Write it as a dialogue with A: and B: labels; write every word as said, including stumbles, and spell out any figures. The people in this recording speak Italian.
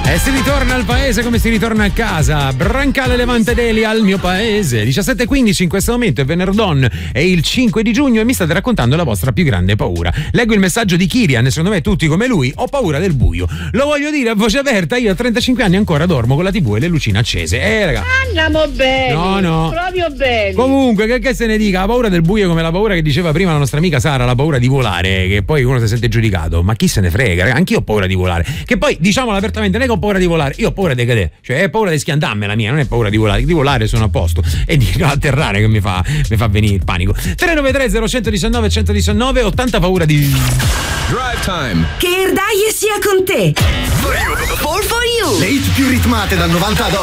A: E si ritorna al paese come si ritorna a casa. Brancale Levante Deli al mio paese. diciassette e quindici in questo momento, è venerdì, è il cinque di giugno e mi state raccontando la vostra più grande paura. Leggo il messaggio di Kirian, secondo me tutti come lui, ho paura del buio. Lo voglio dire a voce aperta, io a trentacinque anni ancora dormo con la tivù e le lucine accese. Eh raga.
B: Andiamo bene.
A: No, no.
B: Proprio bene.
A: Comunque, che, che se ne dica, la paura del buio come la paura che diceva prima la nostra amica Sara, la paura di volare, che poi uno si sente giudicato. Ma chi se ne frega, raga? Anch'io ho paura di volare. Che poi, diciamolo apertamente, non è che ho paura di volare, io ho paura di cadere. Cioè, è paura di schiantarmi la mia, non è paura di volare. Di volare sono a posto. È di atterrare che mi fa, mi fa venire il panico. tre nove tre zero uno uno nove uno uno nove, ho tanta paura di
C: Drive Time.
D: Che Erdaie sia con te. For you. For you.
E: Le hit più ritmate dal novanta ad